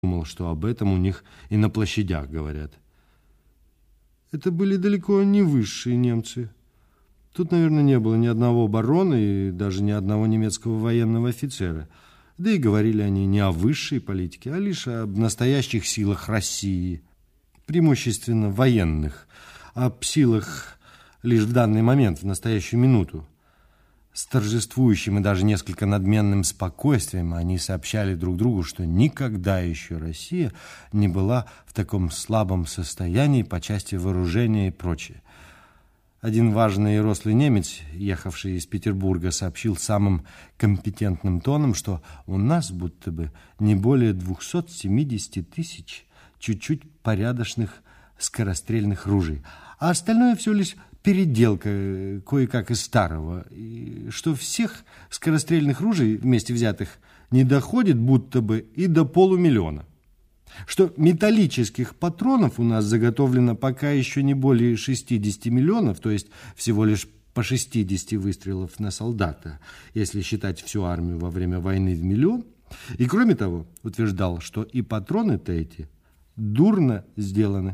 думал, что об этом у них и на площадях говорят. Это были далеко не высшие немцы. Тут, наверное, не было ни одного барона и даже ни одного немецкого военного офицера. Да и говорили они не о высшей политике, а лишь об настоящих силах России, преимущественно военных, об силах лишь в данный момент, в настоящую минуту. С торжествующим и даже несколько надменным спокойствием они сообщали друг другу, что никогда еще Россия не была в таком слабом состоянии по части вооружения и прочее. Один важный и рослый немец, ехавший из Петербурга, сообщил самым компетентным тоном, что у нас будто бы не более 270 тысяч чуть-чуть порядочных скорострельных ружей, а остальное все лишь переделка кое-как из старого, и что всех скорострельных ружей вместе взятых не доходит будто бы и до 500 000, что металлических патронов у нас заготовлено пока еще не более 60 миллионов, то есть всего лишь по 60 выстрелов на солдата, если считать всю армию во время войны в миллион. И кроме того, утверждал, что и патроны-то эти дурно сделаны.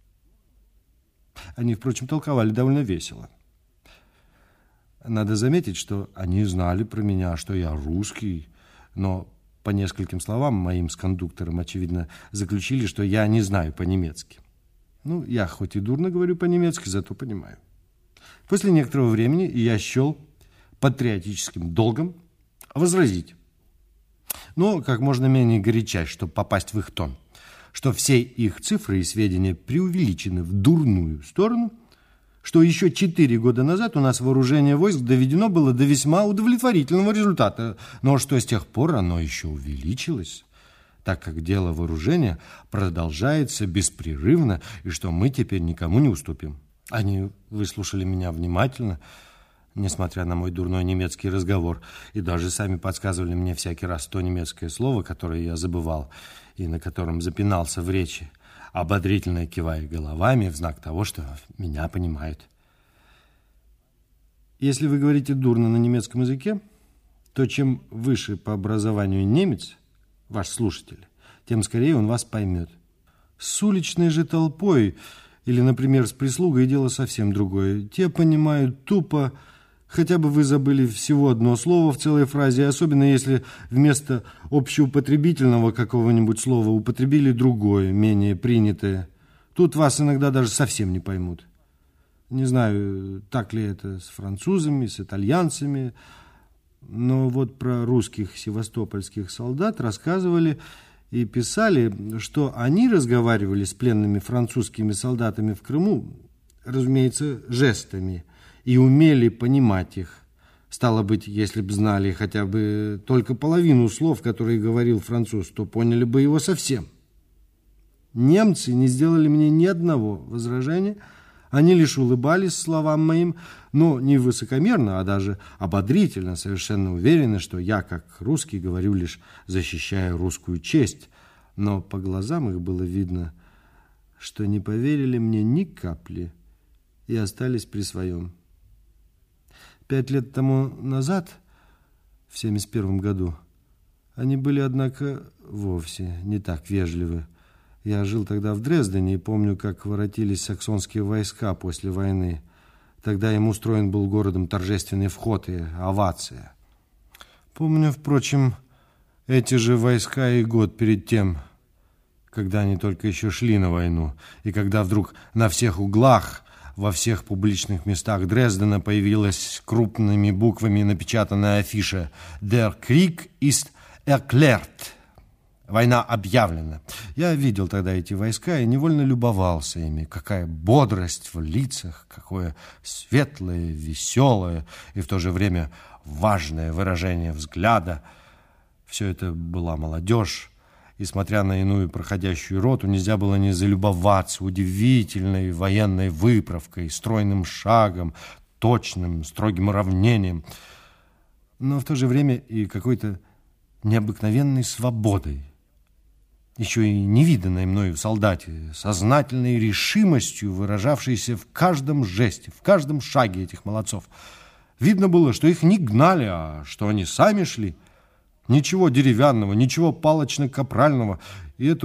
Они, впрочем, толковали довольно весело. Надо заметить, что они знали про меня, что я русский, но по нескольким словам моим с кондуктором, очевидно, заключили, что я не знаю по-немецки. Ну, я хоть и дурно говорю по-немецки, зато понимаю. После некоторого времени я счел патриотическим долгом возразить, но как можно менее горячась, чтобы попасть в их тон, что все их цифры и сведения преувеличены в дурную сторону, что еще 4 года назад у нас вооружение войск доведено было до весьма удовлетворительного результата, но что с тех пор оно еще увеличилось, так как дело вооружения продолжается беспрерывно, и что мы теперь никому не уступим. Они выслушали меня внимательно, несмотря на мой дурной немецкий разговор, и даже сами подсказывали мне всякий раз то немецкое слово, которое я забывал, и на котором запинался в речи, ободрительно кивая головами в знак того, что меня понимают. Если вы говорите дурно на немецком языке, то чем выше по образованию немец, ваш слушатель, тем скорее он вас поймет. С уличной же толпой или, например, с прислугой дело совсем другое. Те понимают тупо, хотя бы вы забыли всего одно слово в целой фразе, особенно если вместо общеупотребительного какого-нибудь слова употребили другое, менее принятое. Тут вас иногда даже совсем не поймут. Не знаю, так ли это с французами, с итальянцами, но вот про русских севастопольских солдат рассказывали и писали, что они разговаривали с пленными французскими солдатами в Крыму, разумеется, жестами, и умели понимать их. Стало быть, если б знали хотя бы только половину слов, которые говорил француз, то поняли бы его совсем. Немцы не сделали мне ни одного возражения, они лишь улыбались словам моим, но не высокомерно, а даже ободрительно, совершенно уверены, что я, как русский, говорю лишь защищая русскую честь. Но по глазам их было видно, что не поверили мне ни капли и остались при своем. 5 лет тому назад, в 1971 году, они были, однако, вовсе не так вежливы. Я жил тогда в Дрездене и помню, как воротились саксонские войска после войны. Тогда им устроен был городом торжественный вход и овация. Помню, впрочем, эти же войска и год перед тем, когда они только еще шли на войну, и когда вдруг на всех углах, во всех публичных местах Дрездена появилась крупными буквами напечатанная афиша «Der Krieg ist erklärt». Война объявлена. Я видел тогда эти войска и невольно любовался ими. Какая бодрость в лицах, какое светлое, веселое и в то же время важное выражение взгляда. Все это была молодежь. И, смотря на иную проходящую роту, нельзя было не залюбоваться удивительной военной выправкой, стройным шагом, точным, строгим уравнением, но в то же время и какой-то необыкновенной свободой, еще и невиданной мною в солдате, сознательной решимостью, выражавшейся в каждом жесте, в каждом шаге этих молодцов. Видно было, что их не гнали, а что они сами шли. Ничего деревянного, ничего палочно-капрального. И это